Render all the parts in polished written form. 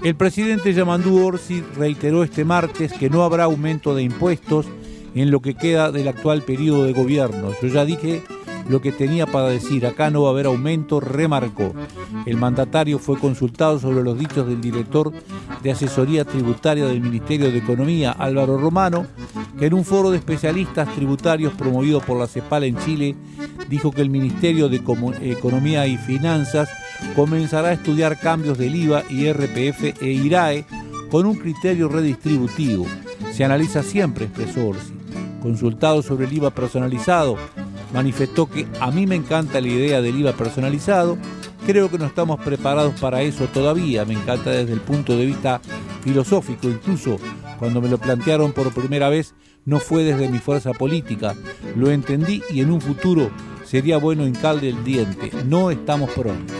El presidente Yamandú Orsi reiteró este martes que no habrá aumento de impuestos en lo que queda del actual periodo de gobierno. Yo ya dije lo que tenía para decir, acá no va a haber aumento, remarcó. El mandatario fue consultado sobre los dichos del director de asesoría tributaria del Ministerio de Economía, Álvaro Romano, que en un foro de especialistas tributarios promovido por la CEPAL en Chile, dijo que el Ministerio de Economía y Finanzas comenzará a estudiar cambios del IVA, IRPF e IRAE con un criterio redistributivo. Se analiza siempre, expresó Orsi. Consultado sobre el IVA personalizado, manifestó que a mí me encanta la idea del IVA personalizado, creo que no estamos preparados para eso todavía, me encanta desde el punto de vista filosófico, incluso cuando me lo plantearon por primera vez no fue desde mi fuerza política, lo entendí y en un futuro sería bueno hincarle el diente, no estamos prontos.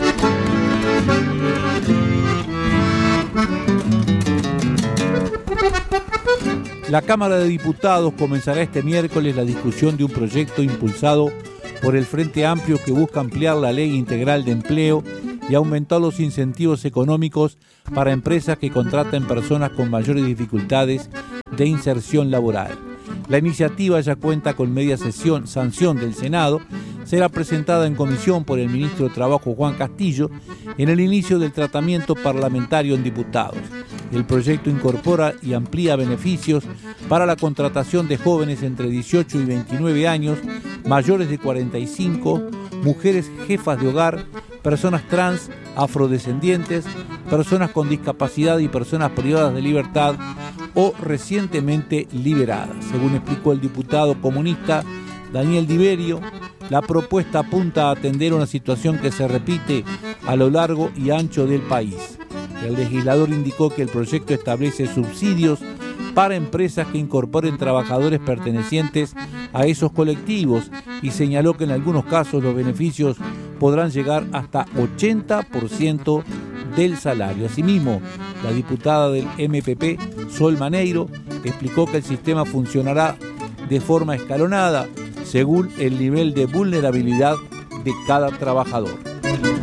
La Cámara de Diputados comenzará este miércoles la discusión de un proyecto impulsado por el Frente Amplio que busca ampliar la Ley Integral de Empleo y aumentar los incentivos económicos para empresas que contraten personas con mayores dificultades de inserción laboral. La iniciativa ya cuenta con media sanción del Senado, será presentada en comisión por el ministro de Trabajo Juan Castillo en el inicio del tratamiento parlamentario en diputados. El proyecto incorpora y amplía beneficios para la contratación de jóvenes entre 18 y 29 años, mayores de 45, mujeres jefas de hogar, personas trans, afrodescendientes, personas con discapacidad y personas privadas de libertad o recientemente liberadas. Según explicó el diputado comunista Daniel Diverio, la propuesta apunta a atender una situación que se repite a lo largo y ancho del país. El legislador indicó que el proyecto establece subsidios para empresas que incorporen trabajadores pertenecientes a esos colectivos y señaló que en algunos casos los beneficios podrán llegar hasta 80% del salario. Asimismo, la diputada del MPP, Sol Maneiro, explicó que el sistema funcionará de forma escalonada según el nivel de vulnerabilidad de cada trabajador.